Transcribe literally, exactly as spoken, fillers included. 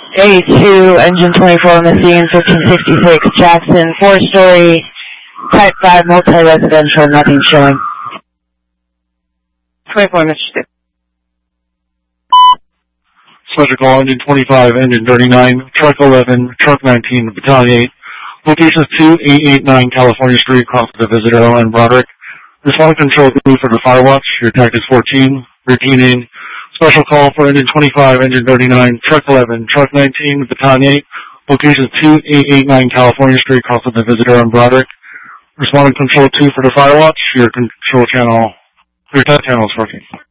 A two, engine twenty-four on the scene, fifteen sixty-six Jackson, four-story, type five, multi-residential, nothing showing. twenty-four, Mister Stick. Special call, engine twenty-five, engine thirty-nine, truck eleven, truck nineteen, battalion eight. Location is two eight eight nine California Street, across the Visitor and Broderick. Respond control two for the fire watch. Your tactic is fourteen. Routine. Special call for engine twenty-five, engine thirty-nine, truck eleven, truck nineteen, battalion eight. Location is two eight eight nine California Street, across the Visitor and Broderick. Respond control two for the fire watch. Your control channel, your test channel is working.